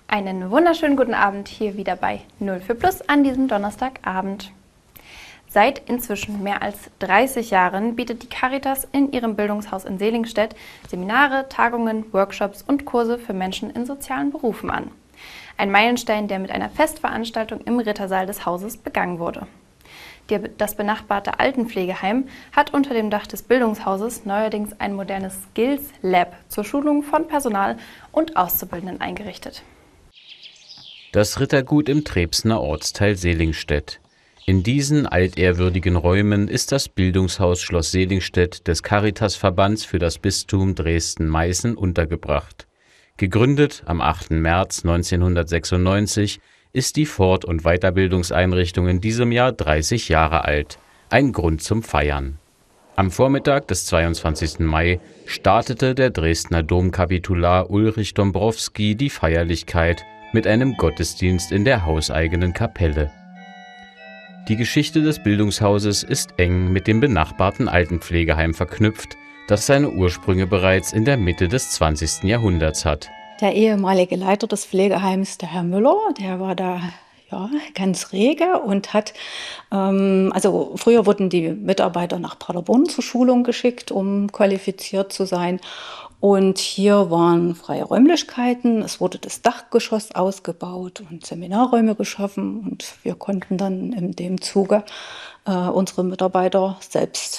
Einen wunderschönen guten Abend hier wieder bei 0 für Plus an diesem Donnerstagabend. Seit inzwischen mehr als 30 Jahren bietet die Caritas in ihrem Bildungshaus in Selingstedt Seminare, Tagungen, Workshops und Kurse für Menschen in sozialen Berufen an. Ein Meilenstein, der mit einer Festveranstaltung im Rittersaal des Hauses begangen wurde. Das benachbarte Altenpflegeheim hat unter dem Dach des Bildungshauses neuerdings ein modernes Skills Lab zur Schulung von Personal und Auszubildenden eingerichtet. Das Rittergut im Trebsner Ortsteil Selingstedt. In diesen altehrwürdigen Räumen ist das Bildungshaus Schloss Selingstedt des Caritasverbands für das Bistum Dresden-Meißen untergebracht. Gegründet am 8. März 1996 ist die Fort- und Weiterbildungseinrichtung in diesem Jahr 30 Jahre alt. Ein Grund zum Feiern. Am Vormittag des 22. Mai startete der Dresdner Domkapitular Ulrich Dombrowski die Feierlichkeit mit einem Gottesdienst in der hauseigenen Kapelle. Die Geschichte des Bildungshauses ist eng mit dem benachbarten Altenpflegeheim verknüpft, das seine Ursprünge bereits in der Mitte des 20. Jahrhunderts hat. Der ehemalige Leiter des Pflegeheims, der Herr Müller, der war da ganz rege und hat, also früher wurden die Mitarbeiter nach Paderborn zur Schulung geschickt, um qualifiziert zu sein. Und hier waren freie Räumlichkeiten, es wurde das Dachgeschoss ausgebaut und Seminarräume geschaffen und wir konnten dann in dem Zuge unsere Mitarbeiter selbst